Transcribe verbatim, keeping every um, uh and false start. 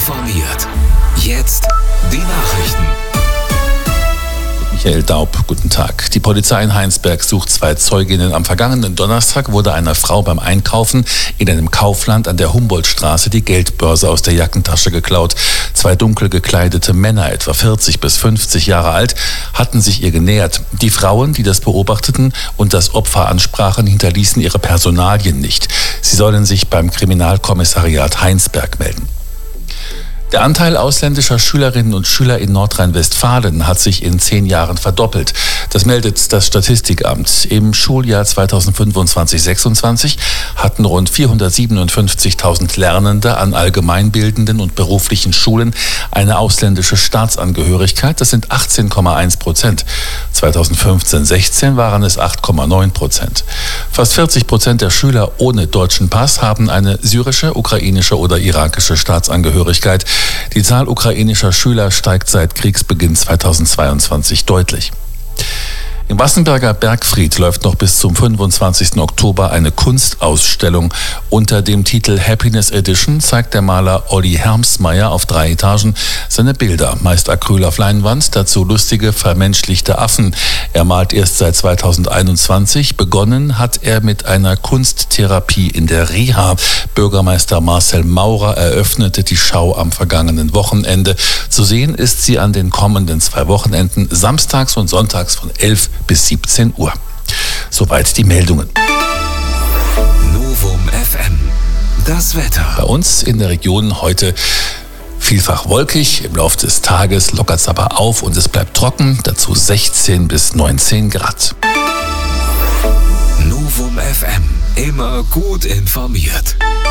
informiert. Jetzt die Nachrichten. Michael Daub, guten Tag. Die Polizei in Heinsberg sucht zwei Zeuginnen. Am vergangenen Donnerstag wurde einer Frau beim Einkaufen in einem Kaufland an der Humboldtstraße die Geldbörse aus der Jackentasche geklaut. Zwei dunkel gekleidete Männer, etwa vierzig bis fünfzig Jahre alt, hatten sich ihr genähert. Die Frauen, die das beobachteten und das Opfer ansprachen, hinterließen ihre Personalien nicht. Sie sollen sich beim Kriminalkommissariat Heinsberg melden. Der Anteil ausländischer Schülerinnen und Schüler in Nordrhein-Westfalen hat sich in zehn Jahren verdoppelt. Das meldet das Statistikamt. Im Schuljahr zweitausendfünfundzwanzig sechsundzwanzig hatten rund vierhundertsiebenundfünfzigtausend Lernende an allgemeinbildenden und beruflichen Schulen eine ausländische Staatsangehörigkeit. Das sind achtzehn Komma eins Prozent. zweitausendfünfzehn sechzehn waren es acht Komma neun Prozent. Fast vierzig Prozent der Schüler ohne deutschen Pass haben eine syrische, ukrainische oder irakische Staatsangehörigkeit. Die Zahl ukrainischer Schüler steigt seit Kriegsbeginn zweitausendzweiundzwanzig deutlich. Im Wassenberger Bergfried läuft noch bis zum fünfundzwanzigsten Oktober eine Kunstausstellung. Unter dem Titel Happiness Edition zeigt der Maler Olli Hermsmeyer auf drei Etagen seine Bilder, meist Acryl auf Leinwand, dazu lustige, vermenschlichte Affen. Er malt erst seit zweitausendeinundzwanzig. Begonnen hat er mit einer Kunsttherapie in der Reha. Bürgermeister Marcel Maurer eröffnete die Schau am vergangenen Wochenende. Zu sehen ist sie an den kommenden zwei Wochenenden, samstags und sonntags von elf bis siebzehn Uhr. Soweit die Meldungen. Novum F M. Das Wetter. Bei uns in der Region heute vielfach wolkig. Im Laufe des Tages lockert es aber auf und es bleibt trocken. Dazu sechzehn bis neunzehn Grad. Novum F M. Immer gut informiert.